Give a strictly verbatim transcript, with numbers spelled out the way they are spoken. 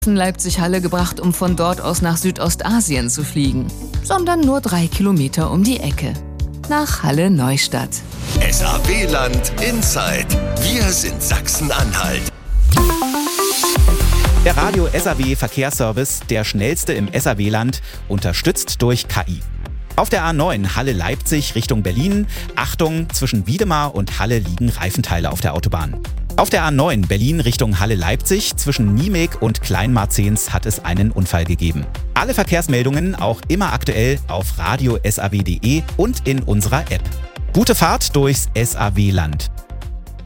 Leipzig-Halle gebracht, um von dort aus nach Südostasien zu fliegen, sondern nur drei Kilometer um die Ecke. Nach Halle-Neustadt. S A W-Land Inside. Wir sind Sachsen-Anhalt. Der Radio S A W Verkehrsservice, der schnellste im S A W-Land, unterstützt durch K I. Auf der A neun Halle-Leipzig Richtung Berlin, Achtung, zwischen Wiedemar und Halle liegen Reifenteile auf der Autobahn. Auf der A neun Berlin Richtung Halle-Leipzig zwischen Niemeg und Kleinmarzens hat es einen Unfall gegeben. Alle Verkehrsmeldungen auch immer aktuell auf radio punkt s a w punkt d e und in unserer App. Gute Fahrt durchs S A W-Land.